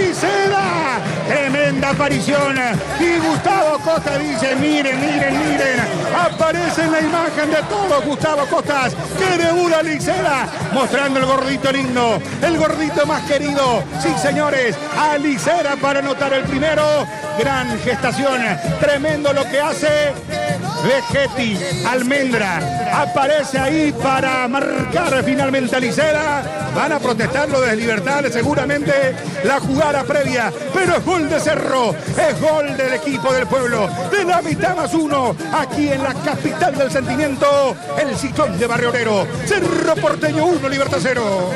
Licera. Tremenda aparición. Y Gustavo Costa dice, miren. Aparece en la imagen de todos Gustavo Costas, que debuta Licera, mostrando el gordito lindo, el gordito más querido. Sí, señores, a Licera para anotar el primero. Gran gestación, tremendo lo que hace Vegetti. Almendra aparece ahí para marcar finalmente a Licera. Van a protestarlo desde Libertad, seguramente la jugada previa, pero es gol de Cerro, es gol del equipo del pueblo, de la mitad más uno, aquí en la capital del sentimiento, el Ciclón de Barrio Obrero. Cerro Porteño 1, Libertad 0.